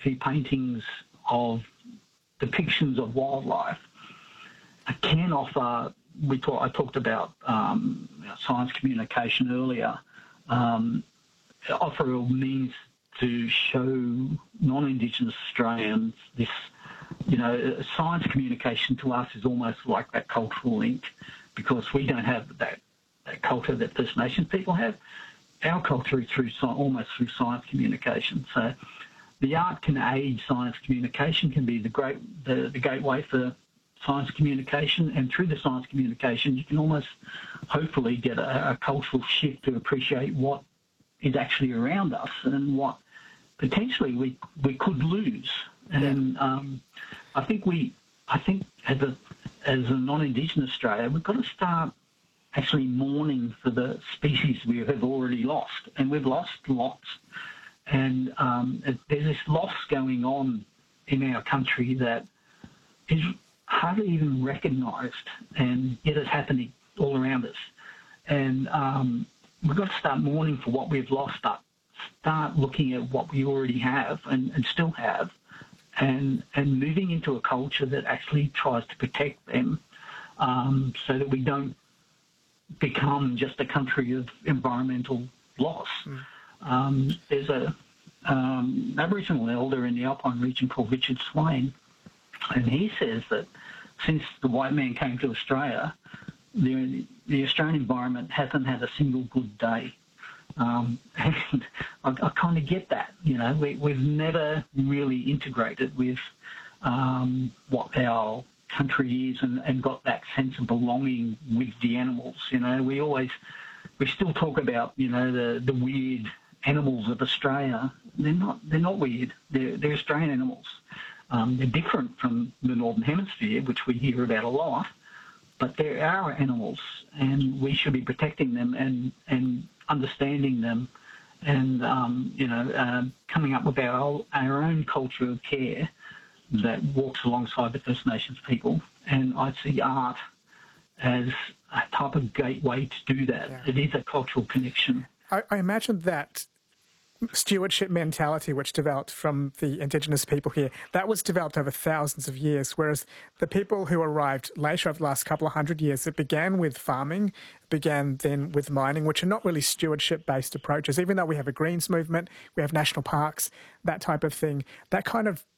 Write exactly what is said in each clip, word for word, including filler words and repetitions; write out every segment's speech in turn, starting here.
photography, paintings of depictions of wildlife can offer. We talk, I talked about um, science communication earlier. Um, offer a means to show non-Indigenous Australians this. You know, science communication to us is almost like that cultural link, because we don't have that, that culture that First Nations people have. Our culture is through almost through science communication. So the art can aid science communication, can be the great the, the gateway for science communication, and through the science communication you can almost hopefully get a, a cultural shift to appreciate what is actually around us and what potentially we we could lose. And um, I think we, I think as a as a non-Indigenous Australia, we've got to start actually mourning for the species we have already lost, and we've lost lots. And um, there's this loss going on in our country that is hardly even recognised, and yet it's happening all around us. And um, we've got to start mourning for what we've lost. Start, start looking at what we already have and, and still have. And, and moving into a culture that actually tries to protect them, um, so that we don't become just a country of environmental loss. Mm. Um, there's a um, Aboriginal elder in the Alpine region called Richard Swain, and he says that since the white man came to Australia, the, the Australian environment hasn't had a single good day. Um, and I, I kind of get that, you know, we, we've never really integrated with um, what our country is and, and got that sense of belonging with the animals. You know, we always, we still talk about, you know, the, the weird animals of Australia. They're not, they're not weird. They're, they're Australian animals. Um, they're different from the Northern Hemisphere, which we hear about a lot, but they're our animals, and we should be protecting them and, and understanding them, and um, you know, uh, coming up with our our own culture of care that walks alongside the First Nations people. And I see art as a type of gateway to do that. Yeah. It is a cultural connection. I, I imagine that stewardship mentality which developed from the Indigenous people here, that was developed over thousands of years, whereas the people who arrived later over the last couple of hundred years, it began with farming, began then with mining, which are not really stewardship-based approaches. Even though we have a Greens movement, we have national parks, that type of thing, that kind of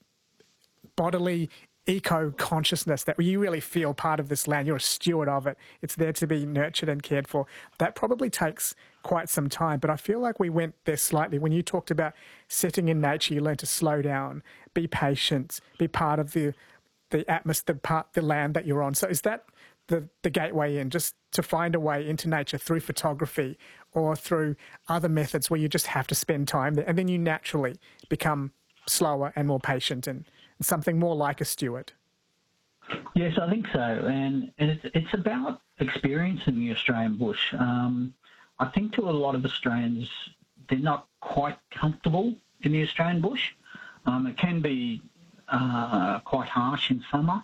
bodily eco-consciousness that you really feel part of this land, you're a steward of it, it's there to be nurtured and cared for, that probably takes quite some time. But I feel like we went there slightly. When you talked about sitting in nature, you learn to slow down, be patient, be part of the the atmosphere, the, part, the land that you're on. So is that the, the gateway in, just to find a way into nature through photography or through other methods where you just have to spend time there, and then you naturally become slower and more patient and something more like a steward? Yes, I think so. And, and it's, it's about experiencing the Australian bush. Um, I think to a lot of Australians, they're not quite comfortable in the Australian bush. Um, it can be uh, quite harsh in summer.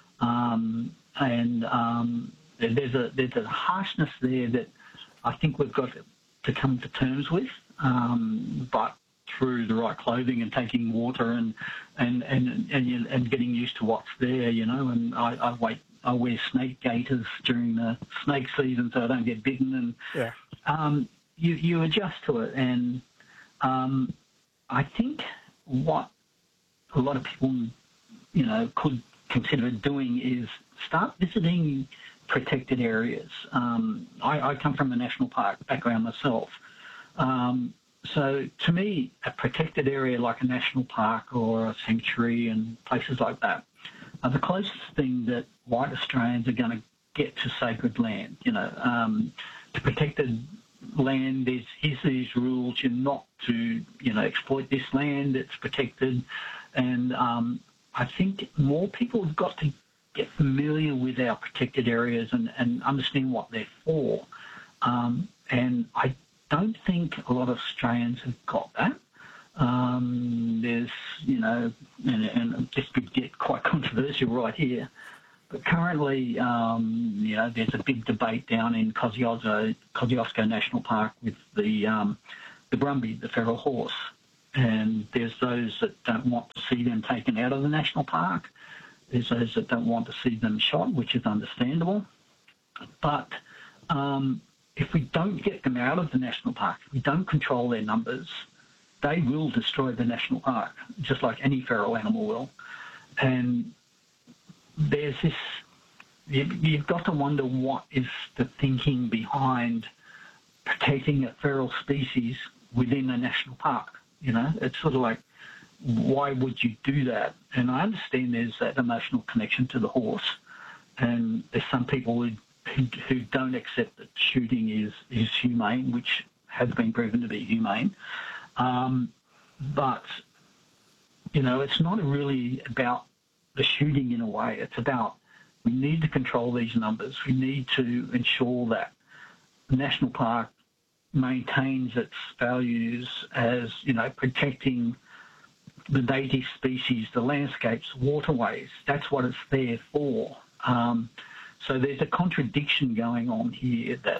Um, and um, there's a there's a harshness there that I think we've got to come to terms with. Um, but through the right clothing and taking water and and and and, and getting used to what's there, you know. And I, I wait. I wear snake gaiters during the snake season so I don't get bitten. And yeah. um, you you adjust to it. And um, I think what a lot of people, you know, could consider doing is start visiting protected areas. Um, I, I come from a national park background myself. Um, So to me, a protected area like a national park or a sanctuary and places like that are the closest thing that white Australians are going to get to sacred land. You know, um, to protected land, there's here's these rules. You're not to, you know, exploit this land. It's protected, and um, I think more people have got to get familiar with our protected areas and, and understand what they're for. Um, and I don't think a lot of Australians have got that. Um, there's, you know, and, and this could get quite controversial right here, but currently, um, you know, there's a big debate down in Kosciuszko, Kosciuszko National Park with the um, the Brumby, the feral horse, And there's those that don't want to see them taken out of the national park. There's those that don't want to see them shot, which is understandable. But um, if we don't get them out of the national park, if we don't control their numbers, they will destroy the national park, just like any feral animal will. And there's this, you've got to wonder what is the thinking behind protecting a feral species within a national park. You know, it's sort of like, why would you do that? And I understand there's that emotional connection to the horse, and there's some people who, who, who don't accept that shooting is, is humane, which has been proven to be humane. Um, but, you know, it's not really about the shooting in a way. It's about, we need to control these numbers. We need to ensure that the national park maintains its values as, you know, protecting the native species, the landscapes, waterways. That's what it's there for. Um, so there's a contradiction going on here that,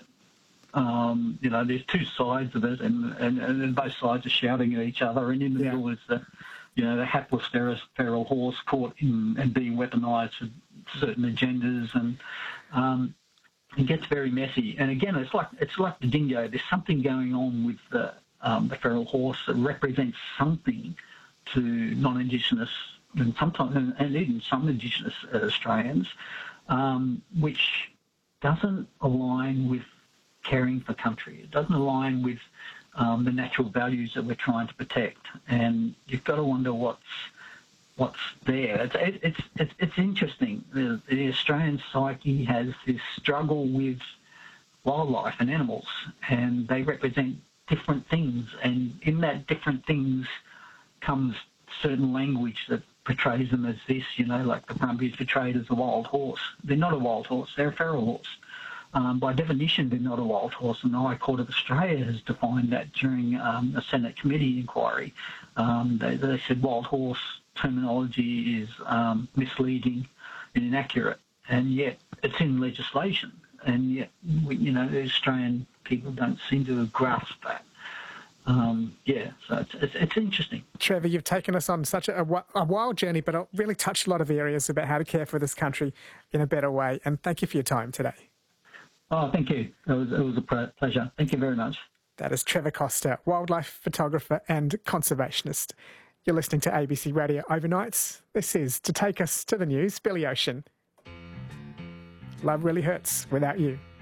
um, you know, there's two sides of it, and, and, and both sides are shouting at each other, and in the yeah. middle is the, you know, the hapless feral horse caught in and being weaponised for certain agendas, and um, it gets very messy. And again, it's like it's like the dingo. There's something going on with the um, the feral horse that represents something to non-Indigenous and sometimes and, and even some Indigenous Australians, um, which doesn't align with caring for country. It doesn't align with um, the natural values that we're trying to protect. And you've got to wonder what's what's there. It's it, it's, it's it's interesting. The, the Australian psyche has this struggle with wildlife and animals, and they represent different things. And in that different things comes certain language that portrays them as this, you know, like the Brumbies portrayed as a wild horse. They're not a wild horse, they're a feral horse. Um, by definition, they're not a wild horse, and the High Court of Australia has defined that during um, a Senate committee inquiry. Um, they, they said wild horse terminology is um, misleading and inaccurate, and yet it's in legislation, and yet, we, you know, the Australian people don't seem to grasp that. Um, yeah, so it's, it's, it's interesting. Trevor, you've taken us on such a, a wild journey, but really touched a lot of areas about how to care for this country in a better way. And thank you for your time today. Oh, thank you. It was, it was a pleasure. Thank you very much. That is Trevor Coster, wildlife photographer and conservationist. You're listening to A B C Radio Overnights. This is To Take Us to the News, Billy Ocean. Love really hurts without you.